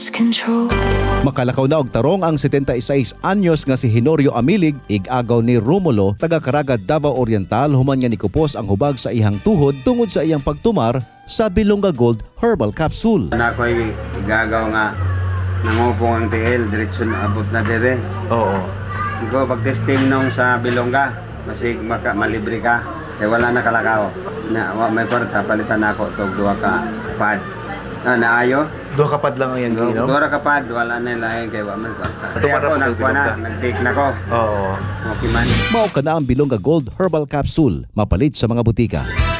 Control. Makalakaw na og tarong ang 76 anyos nga si Henorio Amilig, ig-agaw ni Romulo, taga Caraga, Davao Oriental, human nga nikupos ang hubag sa ihang tuhod tungod sa iyang pagtumar sa Bilonga Gold Herbal Capsule. Ako'y igagaw nga nangupong ang TL, diretso na abot na dire. Oo. Ikaw pag-testing nung sa Bilonga, masig malibre ka, kaya wala na kalakaw. May kwarta, palitan ako ito, duwa ka pad. Naayo? Duha kapad lang ang yan, no? Duwa ka pad, wala na ilahin kaya wala man kwarta. Ito Kaya para ako, sa nagkuha na, Bilonga. nag-take na ko. Oo. Okay man. Mao ka na ang Bilonga Gold Herbal Capsule, mapalit sa mga butika.